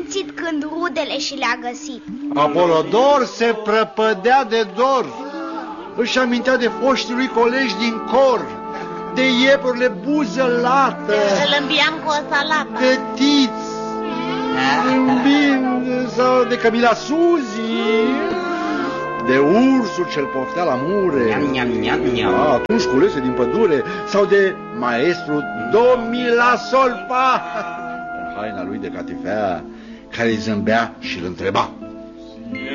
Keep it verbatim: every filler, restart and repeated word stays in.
simțit când rudele și le-a găsit. Apolodor se prăpădea de dor. Își amintea de foștii lui colegi din cor, de iepurile buză lată. Îl îmbiam cu o salată. De Tiț, zâmbind, sau de Camila Suzi, de ursul ce-l poftea la mure. Niam, niam, niam, niam. A, atunci culese din pădure, sau de maestru Domila Solpa, în haina lui de catifea, care îi zâmbea și îl întreba: